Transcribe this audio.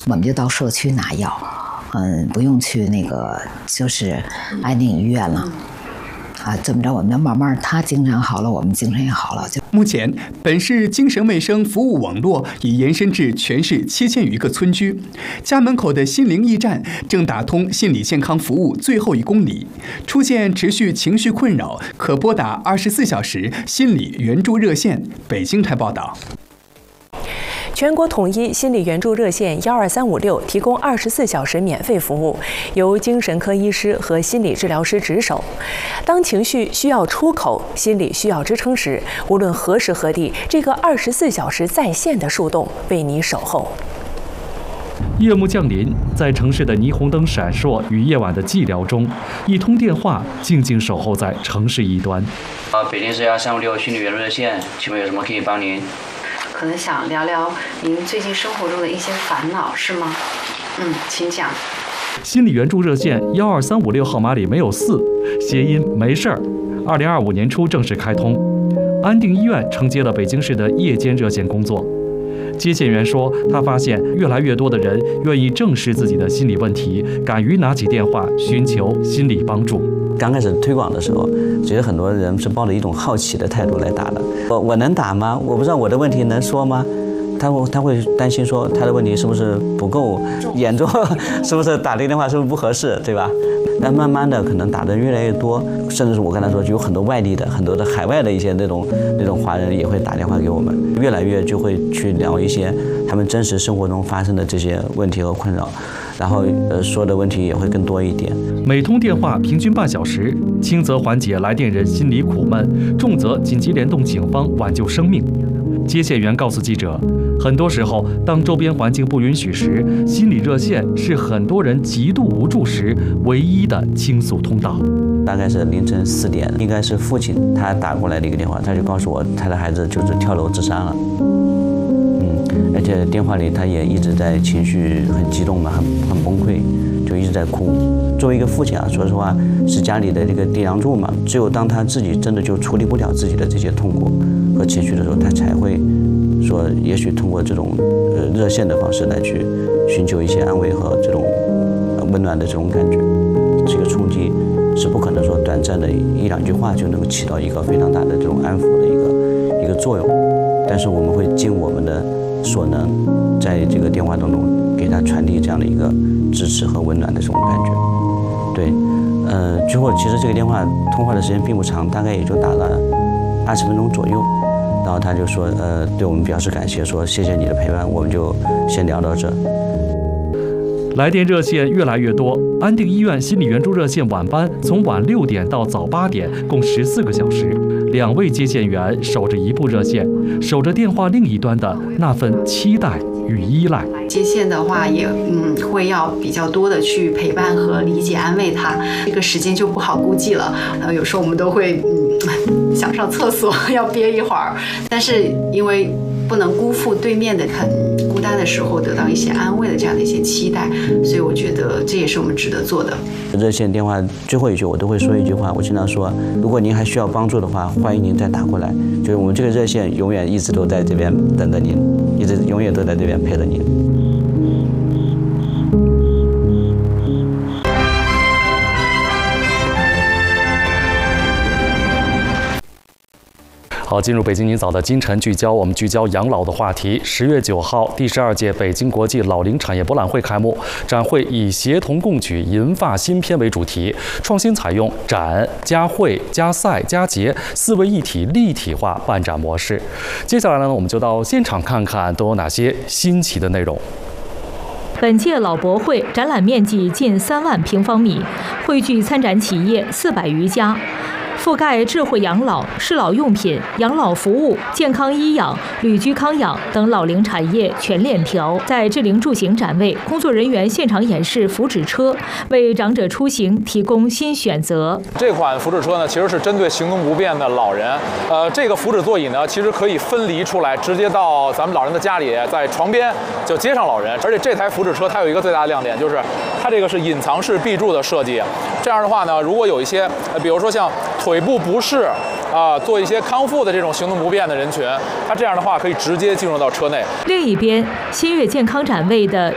我们就到社区拿药，不用去那个就是安定医院了。这么着，我们就慢慢，他精神好了，我们精神也好了。 目前，本市精神卫生服务网络已延伸至全市7000余个村居。家门口的心灵驿站正打通心理健康服务最后1公里。出现持续情绪困扰，可拨打24小时心理援助热线。北京台报道。 全国统一心理援助热线12356提供24小时免费服务，由精神科医师和心理治疗师值守。当情绪需要出口，心理需要支撑时，无论何时何地，这个24小时在线的树洞为你守候。 夜幕降临，在城市的霓虹灯闪烁与夜晚的寂寥中，一通电话静静守候在城市一端。 北京市12356心理援助热线，请问有什么可以帮您？ 可能想聊聊您最近生活中的一些烦恼，是吗？请讲。 心理援助热线12356号码里没有4，谐音没事儿。2025年初正式开通，安定医院承接了北京市的夜间热线工作。接线员说，他发现越来越多的人愿意正视自己的心理问题，敢于拿起电话寻求心理帮助。 刚开始推广的时候，觉得很多人是抱着一种好奇的态度来打的。我能打吗？我不知道我的问题能说吗？他会担心说他的问题是不是不够严重，是不是打这个电话是不是不合适，对吧？但慢慢的可能打的越来越多，甚至是我刚才说有很多外地的、很多的海外的一些那种华人也会打电话给我们，越来越就会去聊一些他们真实生活中发生的这些问题和困扰，然后说的问题也会更多一点。 每通电话平均半小时，轻则缓解来电人心理苦闷，重则紧急联动警方挽救生命。接线员告诉记者，很多时候，当周边环境不允许时，心理热线是很多人极度无助时唯一的倾诉通道。 大概是凌晨4点，应该是父亲他打过来的一个电话，他就告诉我他的孩子就是跳楼自杀了。而且电话里他也一直在情绪很激动嘛，很崩溃，就一直在哭。作为一个父亲啊，说实话是家里的这个顶梁柱嘛，只有当他自己真的就处理不了自己的这些痛苦和情绪的时候，他才会说，也许通过这种热线的方式来去寻求一些安慰和这种温暖的这种感觉。这个冲击是不可能说短暂的1、2句话就能够起到一个非常大的这种安抚的一个作用，但是我们会尽我们的所能，在这个电话当中给他传递这样的一个支持和温暖的这种感觉。对，最后其实这个电话通话的时间并不长，大概也就打了20分钟左右。然后他就说，对我们表示感谢，说谢谢你的陪伴，我们就先聊到这。 来电热线越来越多，安定医院心理援助热线晚班从晚6点到早8点，共14个小时。2位接线员守着一部热线，守着电话另一端的那份期待与依赖。 接线的话也会要比较多的去陪伴和理解安慰他，这个时间就不好估计了。有时候我们都会想上厕所要憋一会儿，但是因为不能辜负对面的很孤单的时候得到一些安慰的这样的一些期待，所以我觉得这也是我们值得做的。 热线电话最后一句我都会说一句话，我经常说，如果您还需要帮助的话，欢迎您再打过来。就是我们这个热线永远一直都在这边等着您，永远都在这边陪着您。 好，进入北京今早的今晨聚焦，我们聚焦养老的话题。10月9号，第12届北京国际老龄产业博览会开幕。展会以协同共取银发新篇为主题，创新采用展加会加赛加节4位一体立体化办展模式。接下来呢，我们就到现场看看都有哪些新奇的内容。 本届老博会展览面积近3万平方米，汇聚参展企业400余家。覆盖智慧养老、适老用品、养老服务、健康医养、旅居康养等老龄产业全链条。在智龄助行展位，工作人员现场演示福祉车，为长者出行提供新选择。 这款福祉车呢，其实是针对行动不便的老人。这个福祉座椅呢，其实可以分离出来，直接到咱们老人的家里，在床边就接上老人。而且这台福祉车它有一个最大的亮点，就是它这个是隐藏式壁柱的设计。这样的话呢，如果有一些，比如说像腿部不适做一些康复的这种行动不便的人群，它这样的话可以直接进入到车内。 另一边，新月健康展位的